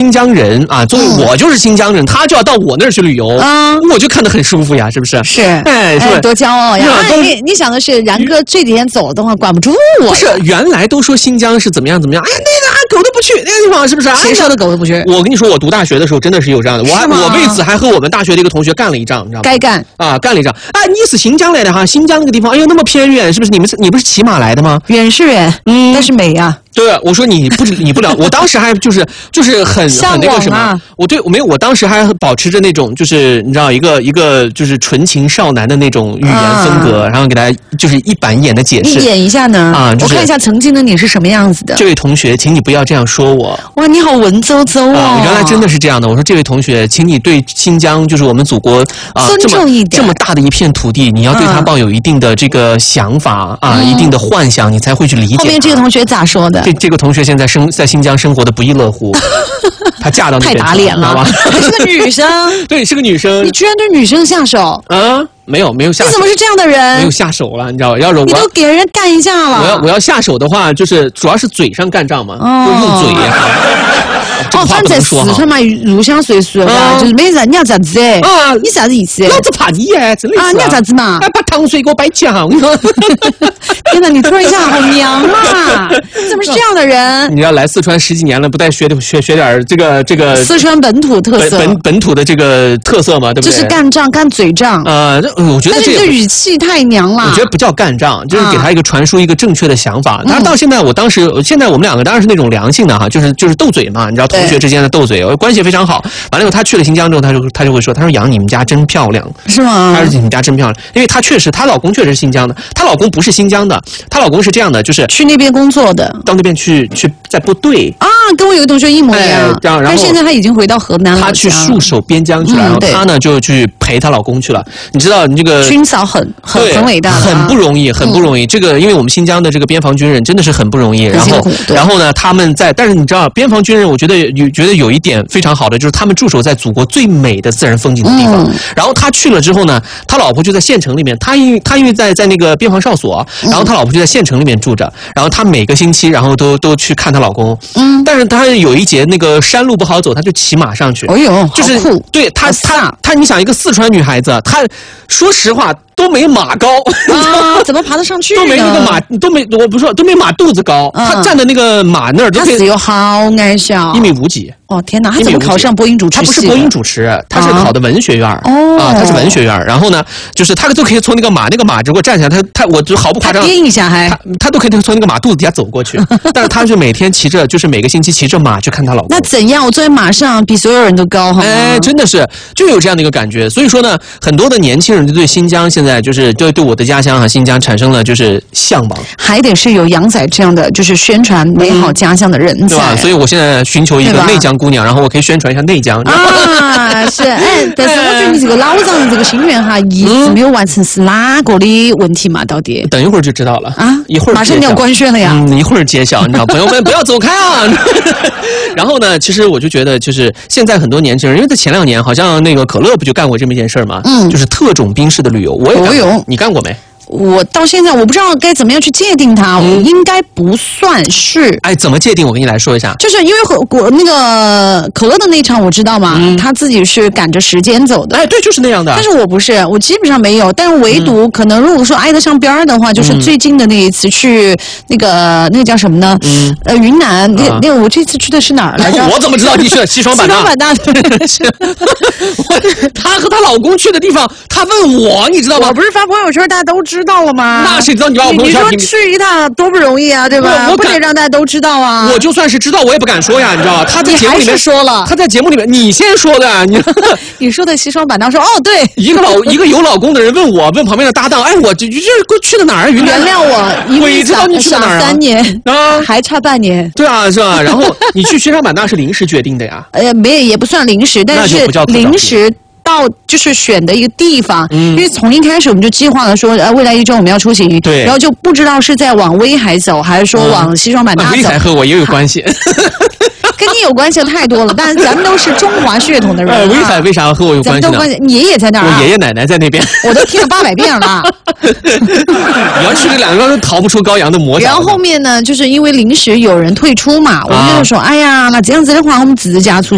新疆人啊，作为我就是新疆人，他就要到我那儿去旅游，我就看得很舒服呀，是不是？ 是， 哎，是多骄傲呀！你想的是，然哥这几天走的话，管不住我。 不是，原来都说新疆是怎么样，哎，那个狗都不去那个地方，是不是？ 谁说的狗都不去？ 我跟你说，我读大学的时候真的是有这样的，我为此还和我们大学的一个同学干了一仗，你知道吗？ 该干啊，干了一仗。啊，你是新疆来的哈？新疆那个地方，哎呦，那么偏远，是不是？你不是骑马来的吗？ 远是远，但是美呀。 对，我说你不了，我当时还就是很那个什么，我当时还保持着那种就是你知道一个就是纯情少男的那种语言风格，然后给大家就是一板一眼的解释。 你演一下呢？啊，我看一下曾经的你是什么样子的。 这位同学，请你不要这样说我。 哇，你好文绉绉哦！ 原来真的是这样的。我说这位同学，请你对新疆就是我们祖国尊重一点， 这么大的一片土地，你要对他抱有一定的这个想法一定的幻想，你才会去理解。 后面这个同学咋说的？ 这个同学现在在新疆生活的不亦乐乎，她嫁到那边太打脸了，还是个女生。 对，是个女生。 你居然对女生下手啊？没有下手。 你怎么是这样的人？ 没有下手了，你知道吧？要是你都给人家干一下了。 我要下手的话，就是主要是嘴上干仗嘛，就用嘴。 反正在四川嘛，入乡随俗的，就是没人，你要咋子哎？啊，你啥子意思？ 老子怕你哎，真的是。 啊，你要咋子嘛？ 把糖水给我摆起哈！我跟你说， 天哪，你突然一下好娘啊！怎么是这样的人？ 你要来四川10几年了，不带学点这个四川本土特色， 本土的这个特色嘛，对不对？ 这是干仗，干嘴仗。 我觉得这语气太娘了。 我觉得不叫干仗，就是给他传输一个正确的想法。但是到现在，现在我们两个当然是那种良性的哈，就是斗嘴嘛，你知道同学之间的斗嘴，关系非常好。完了以后，他去了新疆之后，他就会说，他说杨你们家真漂亮， 是吗？ 他说你们家真漂亮，因为她老公确实是新疆的，她老公不是新疆的，她老公是这样的，就是去那边工作的， 到那边去在部队啊，跟我有个同学一模一样。但现在他已经回到河南了， 他去戍守边疆去了，然后他呢就去陪她老公去了。你知道，你这个军嫂很伟大， 很不容易，很不容易。这个因为我们新疆的这个边防军人真的是很不容易，然后呢，但是你知道，边防军人我觉得有一点非常好的，就是他们驻守在祖国最美的自然风景的地方。然后他去了之后呢，他老婆就在县城里面，他因为在那个边防哨所，然后他老婆就在县城里面住着，然后他每个星期然后都去看她老公。但是他有一节那个山路不好走，他就骑马上去。 哎呦， 就是好酷。 对他，你想一个四川女孩子，她说实话都没马高啊，怎么爬得上去呢？ 都没那个马，我不说都没马肚子高。他站在那个马那儿， 他死又好矮小 ，1.5米几。 哦天哪，他怎么考上播音主持？ 他不是播音主持，他是考的文学院。他是文学院。然后呢，就是他都可以从那个马如果站起来，我就毫不夸张， 他颠一下他都可以从那个马肚子底下走过去。但是他就每天就是每个星期骑着马去看他老公。 那怎样？我坐在马上比所有人都高，好吗？ 哎，真的是就有这样的一个感觉。所以说呢，很多的年轻人就对新疆现在就是对我的家乡新疆产生了就是向往。 还得是有杨仔这样的就是宣传美好家乡的人才， 对吧？所以我现在寻求一个内江姑娘，然后我可以宣传一下内江。 是但是我觉得你这个老丈人这个心愿一直没有完成，是哪个的问题嘛？到底？ 等一会儿就知道了啊！一会儿马上你要官宣了呀！ 一会儿揭晓，你知道，朋友们不要走开啊！然后呢，其实我就觉得，就是现在很多年轻人，因为在前2年，好像那个可乐不就干过这么一件事嘛？就是特种兵式的旅游，我也干过。你干过没？ 我到现在我不知道该怎么样去界定它，应该不算是。 哎，怎么界定？我跟你来说一下。 就是因为那个可乐的那场我知道嘛，他自己是赶着时间走的。 哎，对，就是那样的。 但是我不是，我基本上没有。但是唯独可能如果说挨得上边儿的话，就是最近的那一次去那个叫什么呢？云南那个我这次去的是哪儿来着？ 我怎么知道你去了西双版纳？ 西双版纳她和她老公去的地方，她问我，你知道吗？ 我不是发朋友圈，大家都知道了吗？ 那谁知道你把我朋友圈？ 你说去一趟多不容易啊，对吧？不得让大家都知道啊！ 我就算是知道，我也不敢说呀，你知道吗？他在节目里面说了， 他在节目里面你先说的， 你说的西双版纳说对， 一个有老公的人问旁边的搭档，哎，我这去的哪儿？云南？ 原谅我， 鬼知道你去的哪儿 ？3年啊，还差半年。 对啊，是吧？然后你去西双版纳是临时决定的呀？ 也不算临时，但是临时。到就是选的一个地方，因为从一开始我们就计划了说，未来1周我们要出行， 对， 然后就不知道是在往威海走，还是说往西双版纳走。 威海和我也有关系。 跟你有关系的太多了，但是咱们都是中华血统的人。 威海为啥和我有关系呢？ 你爷爷在那儿， 我爷爷奶奶在那边， 我都听了800遍了。 你要去这2个都逃不出羔羊的魔掌。 然后后面呢，就是因为临时有人退出嘛，我们就说，哎呀，那这样子的话，我们自驾出